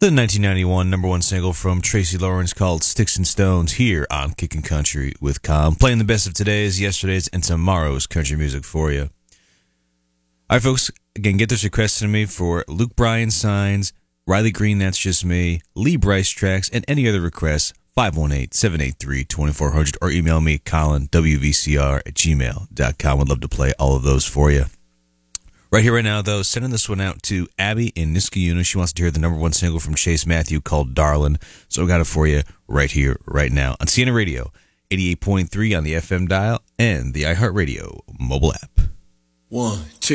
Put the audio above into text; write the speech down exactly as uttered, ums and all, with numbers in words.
The nineteen ninety-one number one single from Tracy Lawrence called Sticks and Stones here on Kickin' Country with Com. Playing the best of today's, yesterday's, and tomorrow's country music for you. All right, folks, again, get those requests to me for Luke Bryan signs, Riley Green, That's Just Me, Lee Brice tracks, and any other requests, five one eight, seven eight three, two four zero zero, or email me, Colin, W V C R at gmail dot com. I'd love to play all of those for you. Right here, right now, though, sending this one out to Abby in Niskayuna. She wants to hear the number one single from Chase Matthew called Darlin'. So I got it for you right here, right now on C N N Radio, eighty-eight point three on the F M dial and the iHeartRadio mobile app. One, two.